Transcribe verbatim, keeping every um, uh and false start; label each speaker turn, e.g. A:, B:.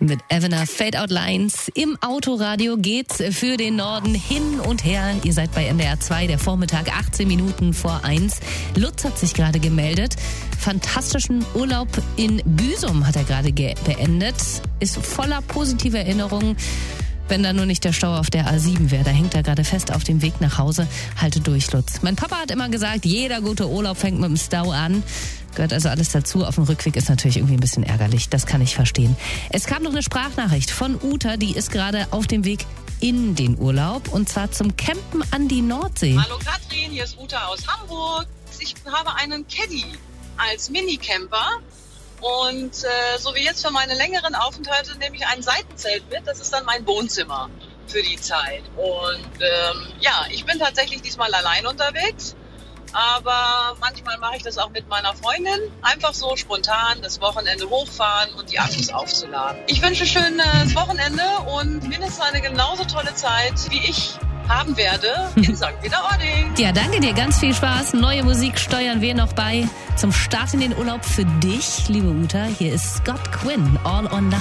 A: Mit Evener Fade Out Lines. Im Autoradio geht's für den Norden hin und her. Ihr seid bei N D R zwei, der Vormittag, achtzehn Minuten vor eins. Lutz hat sich gerade gemeldet. Fantastischen Urlaub in Büsum hat er gerade ge- beendet. Ist voller positiver Erinnerungen. Wenn da nur nicht der Stau auf der A sieben wäre, da hängt er gerade fest auf dem Weg nach Hause. Halte durch, Lutz. Mein Papa hat immer gesagt, jeder gute Urlaub fängt mit dem Stau an. Gehört also alles dazu. Auf dem Rückweg ist natürlich irgendwie ein bisschen ärgerlich. Das kann ich verstehen. Es kam noch eine Sprachnachricht von Uta, die ist gerade auf dem Weg in den Urlaub. Und zwar zum Campen an die Nordsee.
B: Hallo Katrin, hier ist Uta aus Hamburg. Ich habe einen Caddy als Minicamper. Und äh, so wie jetzt für meine längeren Aufenthalte nehme ich ein Seitenzelt mit. Das ist dann mein Wohnzimmer für die Zeit. Und ähm, ja, ich bin tatsächlich diesmal allein unterwegs. Aber manchmal mache ich das auch mit meiner Freundin. Einfach so spontan das Wochenende hochfahren und die Akkus aufzuladen. Ich wünsche ein schönes Wochenende und mindestens eine genauso tolle Zeit, wie ich haben werde in Sankt Peter-Ording.
A: Ja, danke dir. Ganz viel Spaß. Neue Musik steuern wir noch bei zum Start in den Urlaub für dich, liebe Uta. Hier ist Scott Quinn, All or Nothing.